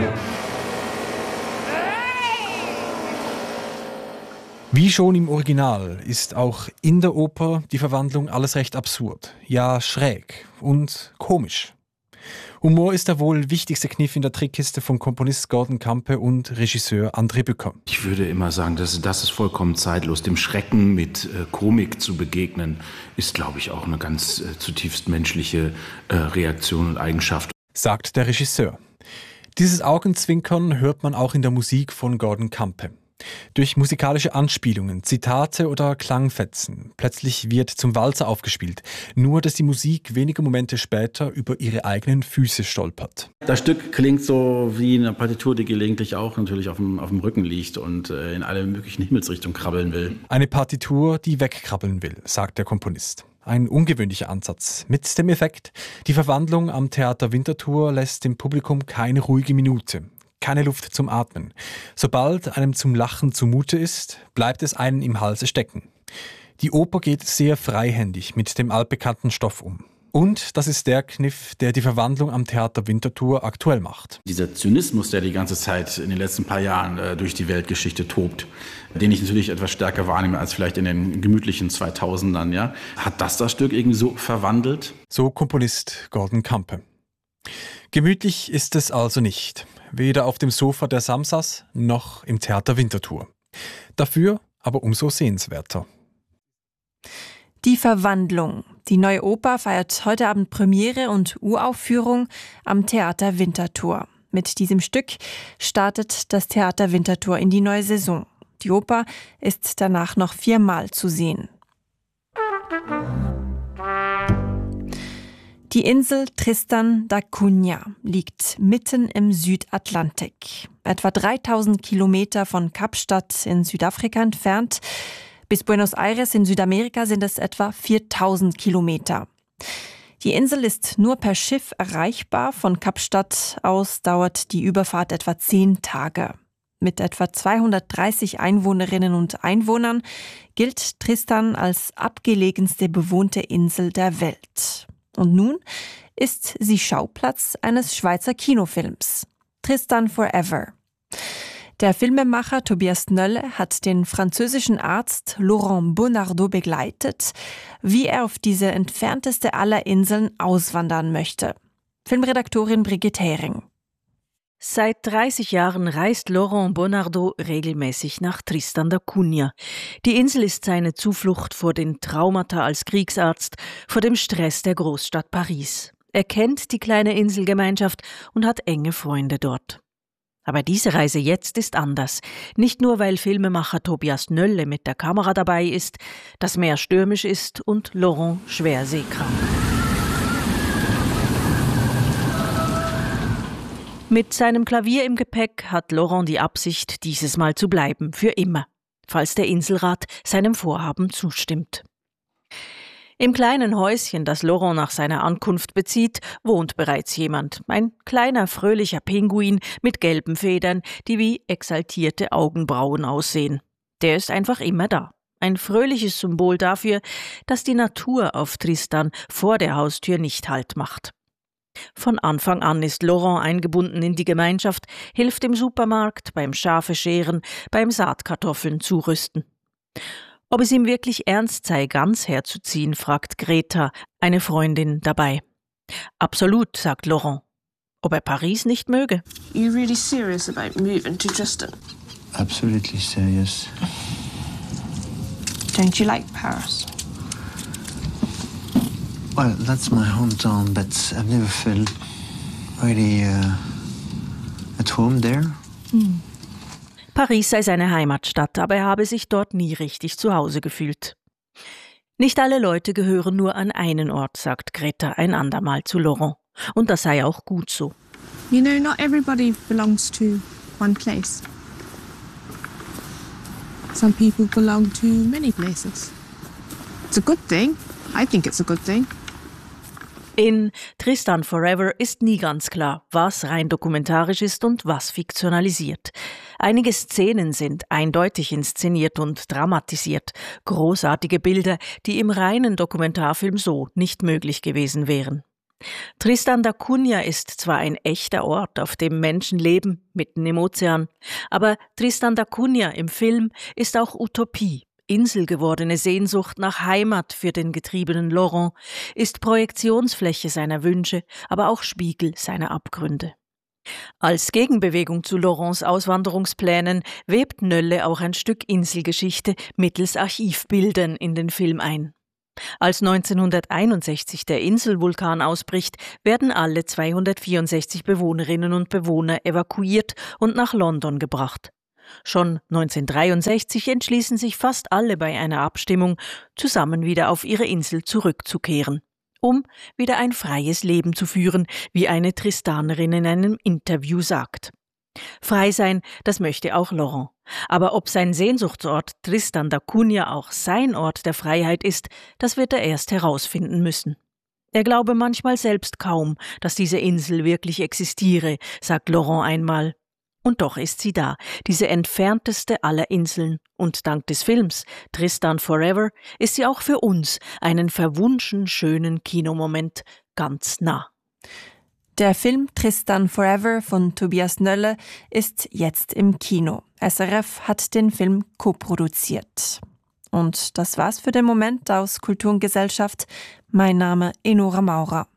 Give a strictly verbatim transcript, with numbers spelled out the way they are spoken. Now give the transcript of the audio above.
Wie schon im Original ist auch in der Oper die Verwandlung alles recht absurd, ja schräg und komisch. Humor ist der wohl wichtigste Kniff in der Trickkiste von Komponist Gordon Campe und Regisseur André Bücker. Ich würde immer sagen, das, das ist vollkommen zeitlos. Dem Schrecken mit äh, Komik zu begegnen, ist, glaube ich, auch eine ganz äh, zutiefst menschliche äh, Reaktion und Eigenschaft. Sagt der Regisseur. Dieses Augenzwinkern hört man auch in der Musik von Gordon Campe. Durch musikalische Anspielungen, Zitate oder Klangfetzen. Plötzlich wird zum Walzer aufgespielt, nur dass die Musik wenige Momente später über ihre eigenen Füße stolpert. Das Stück klingt so wie eine Partitur, die gelegentlich auch natürlich auf dem, auf dem Rücken liegt und äh, in alle möglichen Himmelsrichtungen krabbeln will. Eine Partitur, die wegkrabbeln will, sagt der Komponist. Ein ungewöhnlicher Ansatz. Mit dem Effekt, die Verwandlung am Theater Winterthur lässt dem Publikum keine ruhige Minute. Keine Luft zum Atmen. Sobald einem zum Lachen zumute ist, bleibt es einen im Halse stecken. Die Oper geht sehr freihändig mit dem altbekannten Stoff um. Und das ist der Kniff, der die Verwandlung am Theater Winterthur aktuell macht. Dieser Zynismus, der die ganze Zeit in den letzten paar Jahren äh, durch die Weltgeschichte tobt, den ich natürlich etwas stärker wahrnehme als vielleicht in den gemütlichen zweitausendern, ja, hat das das Stück irgendwie so verwandelt? So Komponist Gordon Campe. Gemütlich ist es also nicht. Weder auf dem Sofa der Samsas noch im Theater Winterthur. Dafür aber umso sehenswerter. Die Verwandlung. Die neue Oper feiert heute Abend Premiere und Uraufführung am Theater Winterthur. Mit diesem Stück startet das Theater Winterthur in die neue Saison. Die Oper ist danach noch viermal zu sehen. Die Insel Tristan da Cunha liegt mitten im Südatlantik. Etwa dreitausend Kilometer von Kapstadt in Südafrika entfernt. Bis Buenos Aires in Südamerika sind es etwa viertausend Kilometer. Die Insel ist nur per Schiff erreichbar. Von Kapstadt aus dauert die Überfahrt etwa zehn Tage. Mit etwa zweihundertdreißig Einwohnerinnen und Einwohnern gilt Tristan als abgelegenste bewohnte Insel der Welt. Und nun ist sie Schauplatz eines Schweizer Kinofilms. Tristan Forever. Der Filmemacher Tobias Nölle hat den französischen Arzt Laurent Bonardo begleitet, wie er auf diese entfernteste aller Inseln auswandern möchte. Filmredaktorin Brigitte Hering. Seit dreißig Jahren reist Laurent Bonardo regelmäßig nach Tristan da Cunha. Die Insel ist seine Zuflucht vor den Traumata als Kriegsarzt, vor dem Stress der Großstadt Paris. Er kennt die kleine Inselgemeinschaft und hat enge Freunde dort. Aber diese Reise jetzt ist anders. Nicht nur, weil Filmemacher Tobias Nölle mit der Kamera dabei ist, das Meer stürmisch ist und Laurent schwer seekrank. Mit seinem Klavier im Gepäck hat Laurent die Absicht, dieses Mal zu bleiben, für immer, falls der Inselrat seinem Vorhaben zustimmt. Im kleinen Häuschen, das Laurent nach seiner Ankunft bezieht, wohnt bereits jemand. Ein kleiner, fröhlicher Pinguin mit gelben Federn, die wie exaltierte Augenbrauen aussehen. Der ist einfach immer da. Ein fröhliches Symbol dafür, dass die Natur auf Tristan vor der Haustür nicht Halt macht. Von Anfang an ist Laurent eingebunden in die Gemeinschaft, hilft im Supermarkt, beim Schafe scheren, beim Saatkartoffeln zurüsten. Ob es ihm wirklich ernst sei, ganz herzuziehen, fragt Greta, eine Freundin, dabei. Absolut, sagt Laurent. Ob er Paris nicht möge? Are you really serious about moving to Tristan? Absolutely serious. Don't you like Paris? Well, that's my hometown, but I've never felt really uh, at home there. Hm. Paris sei seine Heimatstadt, aber er habe sich dort nie richtig zu Hause gefühlt. Nicht alle Leute gehören nur an einen Ort, sagt Greta ein andermal zu Laurent. Und das sei auch gut so. You know, not everybody belongs to one place. Some people belong to many places. It's a good thing. I think it's a good thing. In Tristan Forever ist nie ganz klar, was rein dokumentarisch ist und was fiktionalisiert. Einige Szenen sind eindeutig inszeniert und dramatisiert. Großartige Bilder, die im reinen Dokumentarfilm so nicht möglich gewesen wären. Tristan da Cunha ist zwar ein echter Ort, auf dem Menschen leben, mitten im Ozean, aber Tristan da Cunha im Film ist auch Utopie. Inselgewordene Sehnsucht nach Heimat für den getriebenen Laurent, ist Projektionsfläche seiner Wünsche, aber auch Spiegel seiner Abgründe. Als Gegenbewegung zu Laurents Auswanderungsplänen webt Nölle auch ein Stück Inselgeschichte mittels Archivbildern in den Film ein. Als neunzehnhunderteinundsechzig der Inselvulkan ausbricht, werden alle zweihundertvierundsechzig Bewohnerinnen und Bewohner evakuiert und nach London gebracht. Schon neunzehnhundertdreiundsechzig entschließen sich fast alle bei einer Abstimmung, zusammen wieder auf ihre Insel zurückzukehren, um wieder ein freies Leben zu führen, wie eine Tristanerin in einem Interview sagt. Frei sein, das möchte auch Laurent. Aber ob sein Sehnsuchtsort Tristan da Cunha auch sein Ort der Freiheit ist, das wird er erst herausfinden müssen. Er glaube manchmal selbst kaum, dass diese Insel wirklich existiere, sagt Laurent einmal. Und doch ist sie da, diese entfernteste aller Inseln. Und dank des Films Tristan Forever ist sie auch für uns einen verwunschen schönen Kinomoment ganz nah. Der Film Tristan Forever von Tobias Nölle ist jetzt im Kino. S R F hat den Film koproduziert. Und das war's für den Moment aus Kultur und Gesellschaft. Mein Name Enora Maurer.